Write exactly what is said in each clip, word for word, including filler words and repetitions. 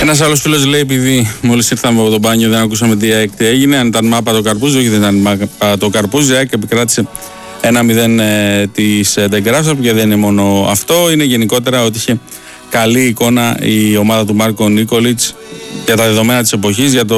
Ένας άλλος φίλος λέει, επειδή μόλις ήρθαμε από το μπάνιο δεν ακούσαμε τι ΑΕΚ τι έγινε, αν ήταν μάπα το Καρπούζι. Όχι, δεν ήταν μάπα το Καρπούζι. Η ΑΕΚ επικράτησε ένα μηδέν ε, της Ντεγκράφσαπ και δεν είναι μόνο αυτό. Είναι γενικότερα ότι είχε καλή εικόνα η ομάδα του Μάρκο Νίκολιτς για τα δεδομένα της εποχής, για το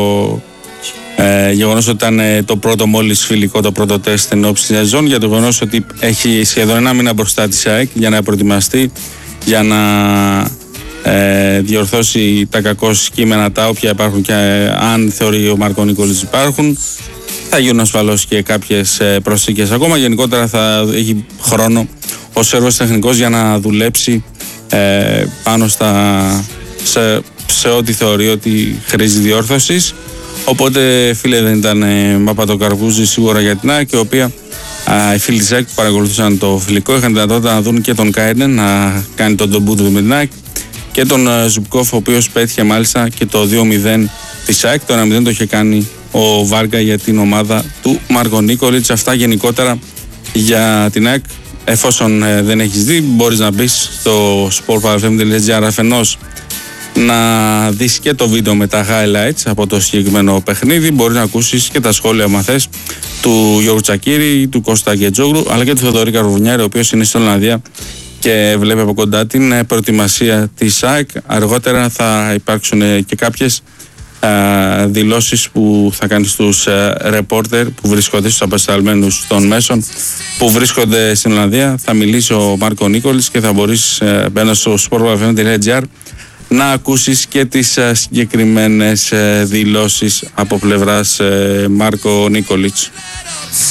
ε, γεγονός ότι ήταν ε, το πρώτο μόλις φιλικό, το πρώτο τεστ εν ώψη της σεζόν, για το γεγονός ότι έχει σχεδόν ένα μήνα μπροστά της ΑΕΚ για να προετοιμαστεί, για να ε, διορθώσει τα κακώς κείμενα τα όποια υπάρχουν και ε, αν θεωρεί ο Μάρκο Νίκολιτς υπάρχουν. Θα γίνουν ασφαλώς και κάποιες ε, προσθήκες ακόμα. Γενικότερα θα έχει χρόνο ο Σέρβος τεχνικός για να δουλέψει ε, πάνω στα, σε, σε ό,τι θεωρεί ότι χρήζει διόρθωσης. Οπότε, φίλε, δεν ήταν ε, μάπα το Καρπούζι σίγουρα για την ΑΕΚ, η οποία α, οι φίλοι της ΑΕΚ που παρακολουθούσαν το φιλικό είχαν δυνατότητα να δουν και τον Κάιρνεν να κάνει τον ντομπού του με την ΑΕΚ και τον ε, Ζουμπκόφ, ο οποίος πέτυχε μάλιστα και το δύο μηδέν της ΑΕΚ. Το ένα μηδέν το είχε κάνει ο Βάργα για την ομάδα του Μάρκο Νίκολιτς. Αυτά γενικότερα για την ΑΕΚ. Εφόσον ε, δεν έχεις δει, μπορείς να μπεις στο sportpavfm τελεία gr αφενός να δεις και το βίντεο με τα highlights από το συγκεκριμένο παιχνίδι. Μπορείς να ακούσεις και τα σχόλια μαθές του Γιώργου Τσακίρη, του Κώστα Γκετζόγλου, αλλά και του Θοδωρή Καρβουνιάρη, ο οποίος είναι στην Ολλανδία και βλέπει από κοντά την προετοιμασία της ΑΕΚ. Αργότερα θα υπάρξουν και κάποιες δηλώσεις που θα κάνει στους ρεπόρτερ που βρίσκονται, στους απεσταλμένους των μέσων που βρίσκονται στην Ολλανδία. Θα μιλήσει ο Μάρκο Νίκολιτς και θα μπορείς μπαίνοντας στο sportpavfm τελεία gr να ακούσεις και τις συγκεκριμένες δηλώσεις από πλευράς Μάρκο Νίκολιτς.